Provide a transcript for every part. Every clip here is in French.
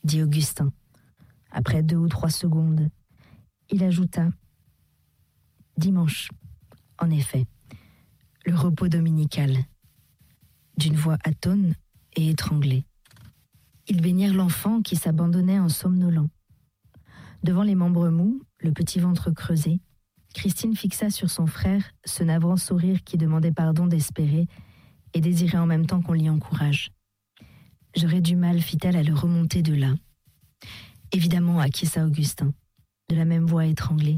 dit Augustin. Après 2 ou 3 secondes, il ajouta « Dimanche, en effet, le repos dominical », d'une voix atone et étranglée. Ils baignèrent l'enfant qui s'abandonnait en somnolant. Devant les membres mous, le petit ventre creusé, Christine fixa sur son frère ce navrant sourire qui demandait pardon d'espérer et désirait en même temps qu'on l'y encourage. « J'aurais du mal, fit-elle, à le remonter de là. » « Évidemment, acquiesça Augustin, de la même voix étranglée.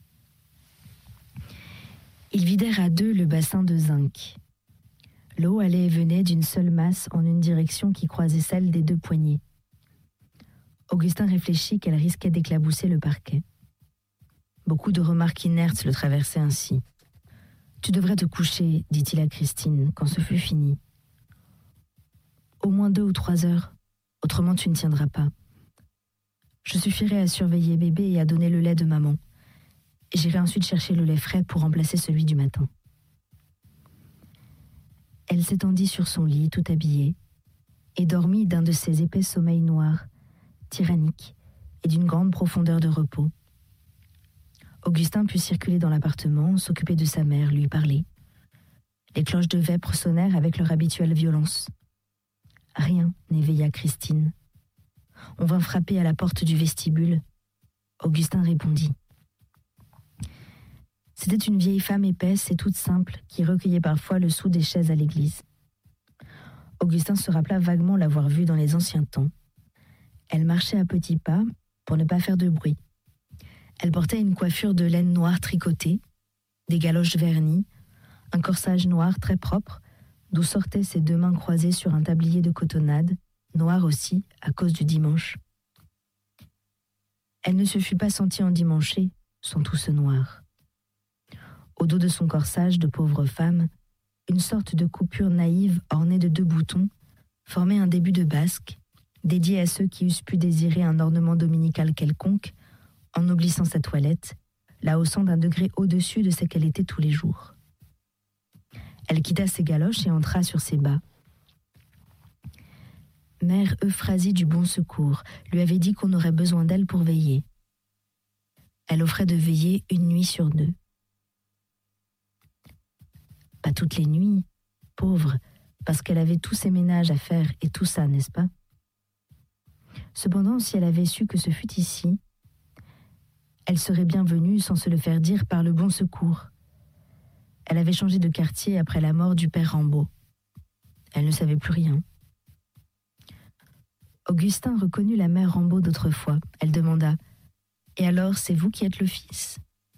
Ils vidèrent à 2 le bassin de zinc. L'eau allait et venait d'une seule masse en une direction qui croisait celle des 2 poignées. Augustin réfléchit qu'elle risquait d'éclabousser le parquet. Beaucoup de remarques inertes le traversaient ainsi. « Tu devrais te coucher, dit-il à Christine, quand ce fut fini. Au moins 2 ou 3 heures, autrement tu ne tiendras pas. Je suffirai à surveiller bébé et à donner le lait de maman. J'irai ensuite chercher le lait frais pour remplacer celui du matin. » Elle s'étendit sur son lit, tout habillée, et dormit d'un de ces épais sommeils noirs, tyranniques et d'une grande profondeur de repos. Augustin put circuler dans l'appartement, s'occuper de sa mère, lui parler. Les cloches de vêpres sonnèrent avec leur habituelle violence. Rien n'éveilla Christine. On vint frapper à la porte du vestibule. Augustin répondit. C'était une vieille femme épaisse et toute simple qui recueillait parfois le sou des chaises à l'église. Augustin se rappela vaguement l'avoir vue dans les anciens temps. Elle marchait à petits pas pour ne pas faire de bruit. Elle portait une coiffure de laine noire tricotée, des galoches vernies, un corsage noir très propre, d'où sortaient ses 2 mains croisées sur un tablier de cotonnade, noir aussi à cause du dimanche. Elle ne se fut pas sentie endimanchée, son tout ce noir. Au dos de son corsage de pauvre femme, une sorte de coupure naïve ornée de 2 boutons formait un début de basque, dédié à ceux qui eussent pu désirer un ornement dominical quelconque, en oublissant sa toilette, la haussant d'un degré au-dessus de ce qu'elle était tous les jours. Elle quitta ses galoches et entra sur ses bas. Mère Euphrasie du Bon Secours lui avait dit qu'on aurait besoin d'elle pour veiller. Elle offrait de veiller 1 nuit sur 2. Pas toutes les nuits, pauvre, parce qu'elle avait tous ses ménages à faire et tout ça, n'est-ce pas? Cependant, si elle avait su que ce fût ici, elle serait bien venue sans se le faire dire par le Bon Secours. Elle avait changé de quartier après la mort du père Rambaud. Elle ne savait plus rien. Augustin reconnut la mère Rambaud d'autrefois. Elle demanda « Et alors, c'est vous qui êtes le fils ?»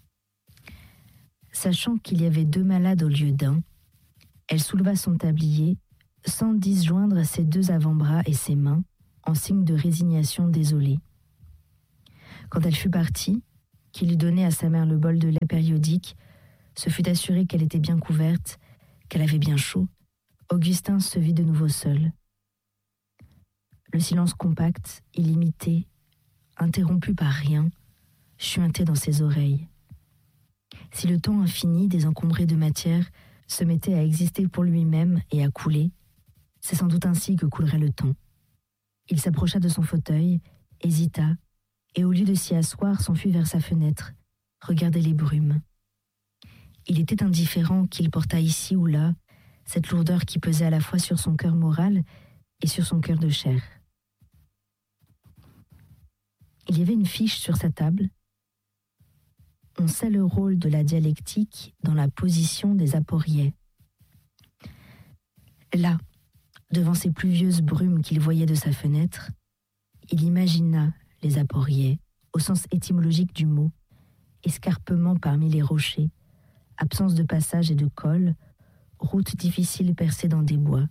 Sachant qu'il y avait 2 malades au lieu d'un, elle souleva son tablier sans disjoindre ses 2 avant-bras et ses mains en signe de résignation désolée. Quand elle fut partie, qu'il eut donné à sa mère le bol de lait périodique, se fut assuré qu'elle était bien couverte, qu'elle avait bien chaud, Augustin se vit de nouveau seul. Le silence compact, illimité, interrompu par rien, chuintait dans ses oreilles. Si le temps infini, désencombré de matière, se mettait à exister pour lui-même et à couler, c'est sans doute ainsi que coulerait le temps. Il s'approcha de son fauteuil, hésita, et au lieu de s'y asseoir, s'enfuit vers sa fenêtre, regarder les brumes. Il était indifférent qu'il portât ici ou là cette lourdeur qui pesait à la fois sur son cœur moral et sur son cœur de chair. Il y avait une fiche sur sa table. On sait le rôle de la dialectique dans la position des aporiets. Là, devant ces pluvieuses brumes qu'il voyait de sa fenêtre, il imagina les aporiets, au sens étymologique du mot, escarpement parmi les rochers, absence de passage et de col, route difficile percée dans des bois.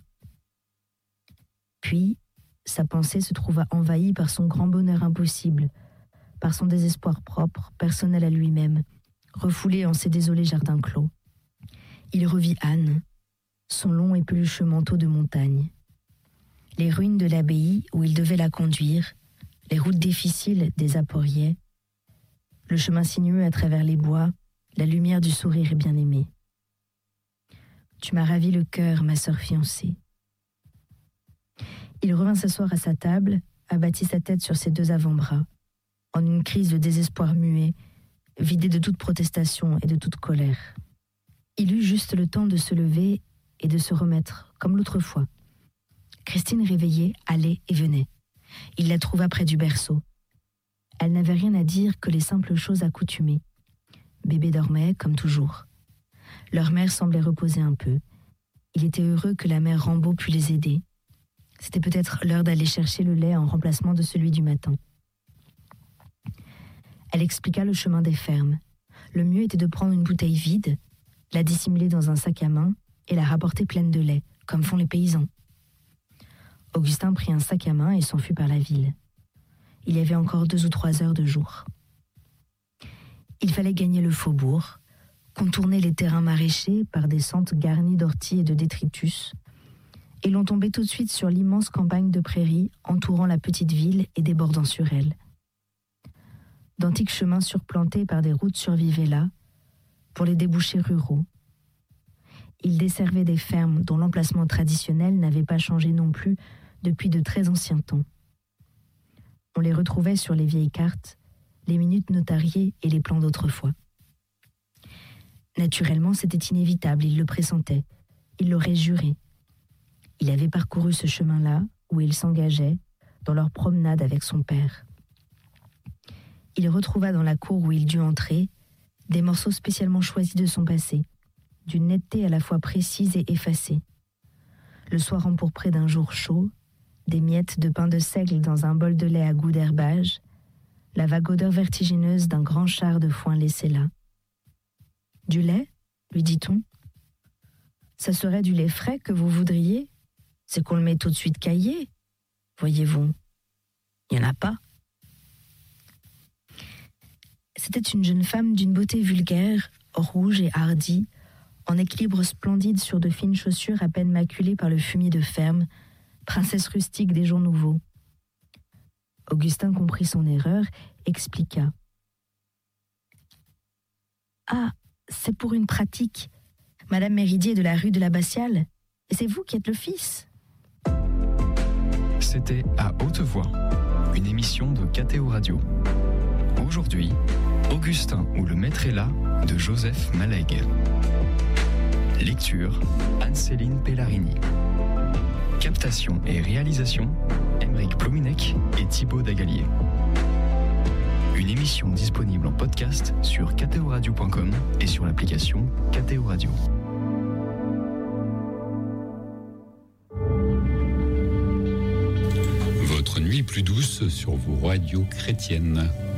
Puis, sa pensée se trouva envahie par son grand bonheur impossible, par son désespoir propre, personnel à lui-même, refoulé en ces désolés jardins clos. Il revit Anne, son long et pelucheux manteau de montagne. Les ruines de l'abbaye où il devait la conduire, les routes difficiles des aporiets, le chemin sinueux à travers les bois, la lumière du sourire bien-aimé. Tu m'as ravi le cœur, ma sœur fiancée. Il revint s'asseoir à sa table, abattit sa tête sur ses 2 avant-bras, en une crise de désespoir muet, vidé de toute protestation et de toute colère. Il eut juste le temps de se lever et de se remettre, comme l'autre fois. Christine, réveillée, allait et venait. Il la trouva près du berceau. Elle n'avait rien à dire que les simples choses accoutumées. Bébé dormait, comme toujours. Leur mère semblait reposer un peu. Il était heureux que la mère Rambaud pût les aider. C'était peut-être l'heure d'aller chercher le lait en remplacement de celui du matin. Elle expliqua le chemin des fermes. Le mieux était de prendre une bouteille vide, la dissimuler dans un sac à main et la rapporter pleine de lait, comme font les paysans. Augustin prit un sac à main et s'enfuit par la ville. Il y avait encore 2 ou 3 heures de jour. Il fallait gagner le faubourg, contourner les terrains maraîchers par des sentes garnies d'orties et de détritus, et l'on tombait tout de suite sur l'immense campagne de prairies entourant la petite ville et débordant sur elle. D'antiques chemins surplantés par des routes survivaient là, pour les débouchés ruraux. Ils desservaient des fermes dont l'emplacement traditionnel n'avait pas changé non plus depuis de très anciens temps. On les retrouvait sur les vieilles cartes, les minutes notariées et les plans d'autrefois. Naturellement, c'était inévitable, il le pressentait, il l'aurait juré. Il avait parcouru ce chemin-là où il s'engageait dans leur promenade avec son père. Il retrouva dans la cour où il dut entrer des morceaux spécialement choisis de son passé, d'une netteté à la fois précise et effacée. Le soir empourpré d'un jour chaud, des miettes de pain de seigle dans un bol de lait à goût d'herbage, la vague odeur vertigineuse d'un grand char de foin laissé là. « Du lait ?» lui dit-on. « Ça serait du lait frais que vous voudriez ? C'est qu'on le met tout de suite caillé. Voyez-vous, il n'y en a pas. » C'était une jeune femme d'une beauté vulgaire, rouge et hardie, en équilibre splendide sur de fines chaussures à peine maculées par le fumier de ferme, princesse rustique des jours nouveaux. Augustin comprit son erreur, expliqua. « Ah, c'est pour une pratique. Madame Méridier de la rue de l'Abbatiale. Et c'est vous qui êtes le fils ?» C'était À Haute Voix, une émission de KTO Radio. Aujourd'hui, Augustin ou le maître est là de Joseph Malègue. Lecture, Anne-Céline Pellarini. Captation et réalisation, Aymeric Plominec et Thibaut Dagalier. Une émission disponible en podcast sur ktoradio.com et sur l'application KTO Radio. Votre nuit plus douce sur vos radios chrétiennes.